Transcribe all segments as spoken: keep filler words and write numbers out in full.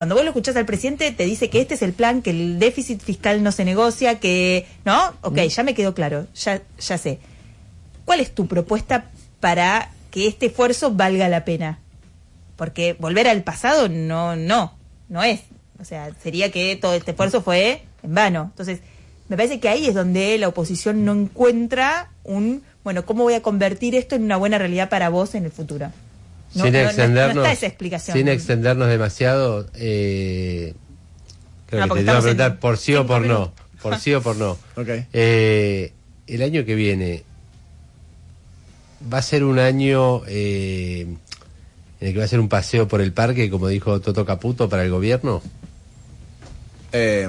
Cuando vos lo escuchás al presidente, te dice que este es el plan, que el déficit fiscal no se negocia, que... ¿No? Ok, mm. ya me quedó claro, ya, ya sé. ¿Cuál es tu propuesta para que este esfuerzo valga la pena? Porque volver al pasado no, no, no es. O sea, sería que todo este esfuerzo fue en vano. Entonces, me parece que ahí es donde la oposición no encuentra un... Bueno, ¿cómo voy a convertir esto en una buena realidad para vos en el futuro? No, sin no, extendernos, no, no está esa explicación. Sin extendernos demasiado, eh, creo no, que te iba a preguntar en, por sí o por no. Por sí o por no. Okay. Eh, el año que viene va a ser un año eh, en el que va a ser un paseo por el parque, como dijo Toto Caputo, para el gobierno. Eh,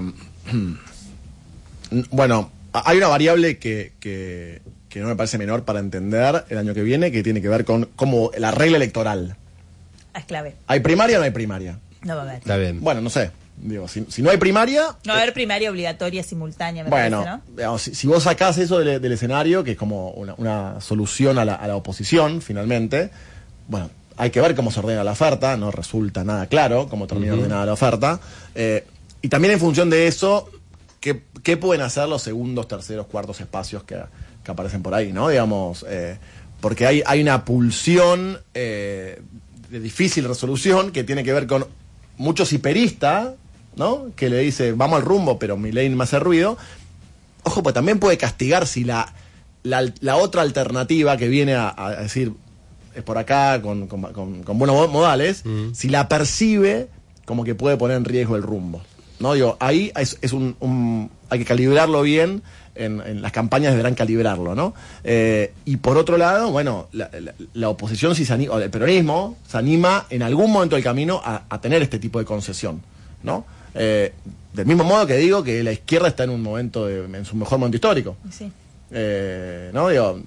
bueno, hay una variable que... que... que no me parece menor para entender el año que viene, que tiene que ver con cómo la regla electoral. Es clave. ¿Hay primaria o no hay primaria? No va a haber. Está bien. Bueno, no sé. Digo, si, si no hay primaria... No va a haber primaria obligatoria simultánea, me bueno, parece, ¿no? Digamos, si, si vos sacás eso del, del escenario, que es como una, una solución a la, a la oposición, finalmente, bueno, hay que ver cómo se ordena la oferta, no resulta nada claro cómo termina uh-huh. ordenada la oferta. Eh, y también en función de eso, ¿qué, qué pueden hacer los segundos, terceros, cuartos espacios que... que aparecen por ahí, ¿no? Digamos, eh, porque hay, hay una pulsión eh, de difícil resolución que tiene que ver con muchos hiperistas, ¿no? Que le dice, vamos al rumbo, pero Milei me hace ruido. Ojo, pues también puede castigar si la, la, la otra alternativa que viene a, a decir, es por acá, con, con, con, con buenos modales, mm. si la percibe, como que puede poner en riesgo el rumbo, ¿no? Digo, ahí es, es un, un... hay que calibrarlo bien. En, en las campañas deberán calibrarlo, ¿no? Eh, y por otro lado, bueno, la, la, la oposición, si se anima, o el peronismo, se anima en algún momento del camino a, a tener este tipo de concesión, ¿no? Eh, del mismo modo que digo que la izquierda está en un momento, de, en su mejor momento histórico. Sí. Eh, ¿no? Digo,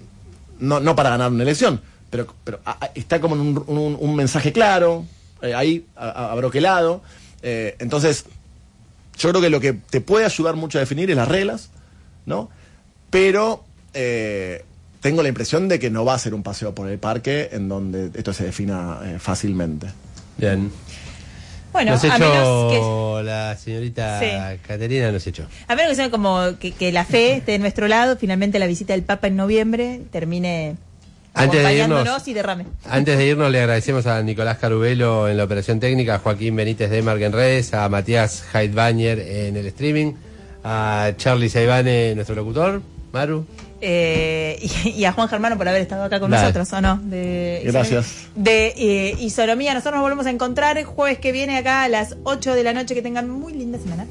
no, no para ganar una elección, pero, pero a, a, está como en un, un, un mensaje claro, eh, ahí, abroquelado. Eh, entonces, yo creo que lo que te puede ayudar mucho a definir es las reglas, ¿no? Pero eh, tengo la impresión de que no va a ser un paseo por el parque en donde esto se defina eh, fácilmente. Bien. Bueno, nos a echó menos que la señorita sí. Caterina, nos echó. A menos que sea como que, que la fe esté de nuestro lado, finalmente la visita del Papa en noviembre termine antes de irnos y derrame. Antes de irnos le agradecemos a Nicolás Carubelo en la operación técnica, a Joaquín Benítez de Mark en redes, a Matías Heidbañer en el streaming, a Charlie Saibane, nuestro locutor, Maru. Eh, y, y a Juan Germano por haber estado acá con Dale. nosotros, ¿o no? De, Gracias. De eh, Isonomía. Nosotros nos volvemos a encontrar el jueves que viene acá a las ocho de la noche. Que tengan muy linda semana.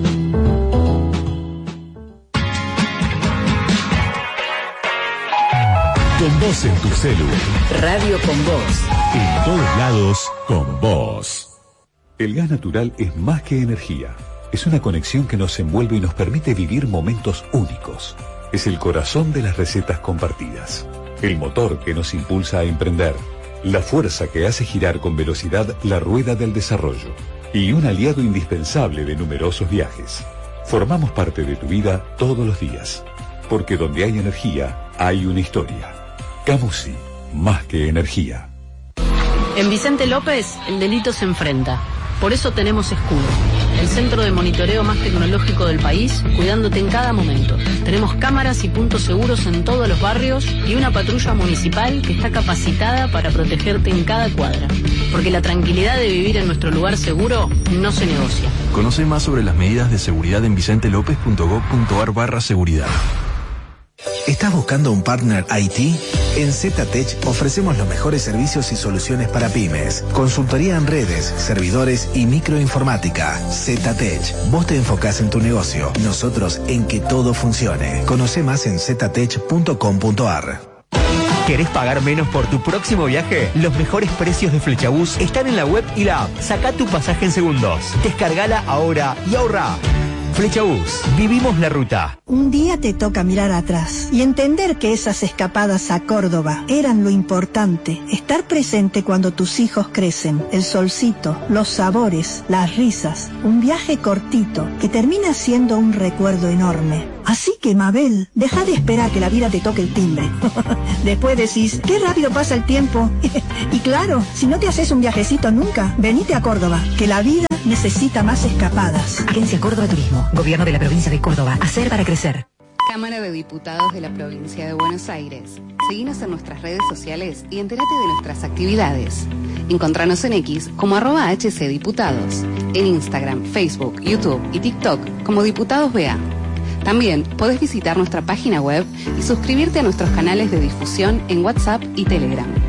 Con vos en tu celu. Radio con vos. En todos lados, con vos. El gas natural es más que energía. Es una conexión que nos envuelve y nos permite vivir momentos únicos. Es el corazón de las recetas compartidas. El motor que nos impulsa a emprender. La fuerza que hace girar con velocidad la rueda del desarrollo. Y un aliado indispensable de numerosos viajes. Formamos parte de tu vida todos los días. Porque donde hay energía, hay una historia. Camusi, más que energía. En Vicente López, el delito se enfrenta. Por eso tenemos Escudo, el centro de monitoreo más tecnológico del país, cuidándote en cada momento. Tenemos cámaras y puntos seguros en todos los barrios y una patrulla municipal que está capacitada para protegerte en cada cuadra. Porque la tranquilidad de vivir en nuestro lugar seguro no se negocia. Conoce más sobre las medidas de seguridad en vicentelopez.gov.ar barra seguridad. ¿Estás buscando un partner I T? En ZTech ofrecemos los mejores servicios y soluciones para pymes. Consultoría en redes, servidores y microinformática. ZTech. Vos te enfocás en tu negocio, nosotros en que todo funcione. Conoce más en ztech punto com punto ar. ¿Querés pagar menos por tu próximo viaje? Los mejores precios de Flechabús están en la web y la app. Sacá tu pasaje en segundos. Descargala ahora y ahorrá. Flechabús. Vivimos la ruta. Un día te toca mirar atrás y entender que esas escapadas a Córdoba eran lo importante. Estar presente cuando tus hijos crecen, el solcito, los sabores, las risas, un viaje cortito que termina siendo un recuerdo enorme. Así que, Mabel, deja de esperar que la vida te toque el timbre. Después decís, qué rápido pasa el tiempo. Y claro, si no te haces un viajecito nunca, venite a Córdoba, que la vida necesita más escapadas. Agencia Córdoba Turismo, Gobierno de la Provincia de Córdoba. Hacer para crecer. Cámara de Diputados de la Provincia de Buenos Aires. Seguinos en nuestras redes sociales y entérate de nuestras actividades. Encontranos en X como arroba hcdiputados. En Instagram, Facebook, YouTube y TikTok como Diputados B A. También podés visitar nuestra página web y suscribirte a nuestros canales de difusión en WhatsApp y Telegram.